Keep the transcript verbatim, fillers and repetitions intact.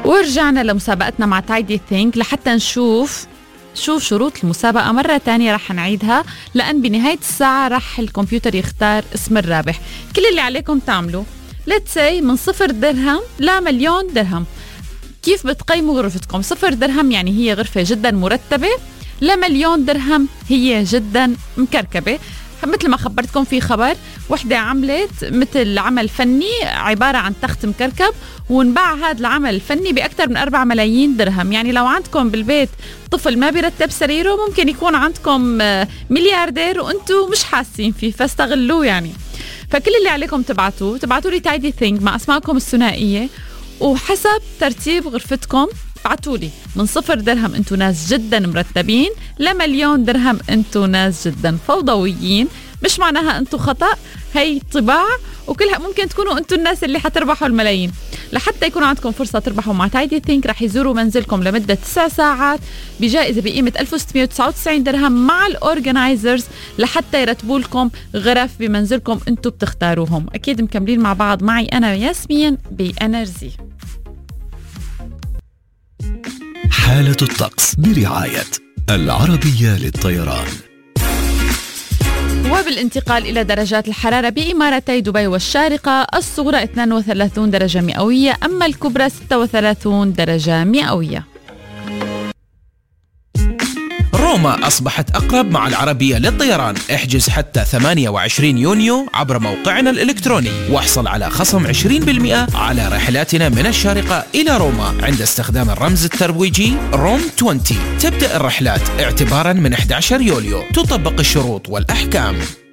ورجعنا لمسابقتنا مع تايدي ثينك لحتى نشوف شو شروط المسابقة مرة تانية. رح نعيدها لأن بنهاية الساعة رح الكمبيوتر يختار اسم الرابح. كل اللي عليكم تعملوا let's say من صفر درهم لمليون درهم. كيف بتقيموا غرفتكم؟ صفر درهم يعني هي غرفة جدا مرتبة، لمليون درهم هي جدا مكركبة. مثل ما خبرتكم في خبر وحدة عملت مثل عمل فني عبارة عن تخت مكركب ونباع هذا العمل الفني بأكثر من أربعة ملايين درهم. يعني لو عندكم بالبيت طفل ما بيرتب سريره ممكن يكون عندكم ملياردير وانتم مش حاسين فيه، فاستغلوه يعني. فكل اللي عليكم تبعتوه تبعتوا لي تايدي ثينك مع اسماءكم الثنائية وحسب ترتيب غرفتكم بعتولي من صفر درهم انتو ناس جدا مرتبين لمليون درهم انتو ناس جدا فوضويين. مش معناها انتو خطأ، هي طباع وكلها ممكن تكونوا انتو الناس اللي حتربحوا الملايين. لحتى يكون عندكم فرصة تربحوا مع تايدي ثينك رح يزوروا منزلكم لمدة تسع ساعات بجائزة بقيمة ألف وستمية وتسعة وتسعين درهم مع الأورجنايزرز لحتى يرتبوا لكم غرف بمنزلكم انتو بتختاروهم. أكيد مكملين مع بعض معي أنا ياسمين بأنرجي. حالة الطقس برعاية العربية للطيران. وبالانتقال إلى درجات الحرارة بإمارتي دبي والشارقة، الصغرى اثنين وثلاثين درجة مئوية أما الكبرى ستة وثلاثين درجة مئوية. روما أصبحت أقرب مع العربية للطيران. احجز حتى ثمانية وعشرين يونيو عبر موقعنا الإلكتروني واحصل على خصم عشرين بالمئة على رحلاتنا من الشارقة إلى روما عند استخدام الرمز الترويجي روم عشرين. تبدأ الرحلات اعتبارا من أحد عشر يوليو. تطبق الشروط والأحكام.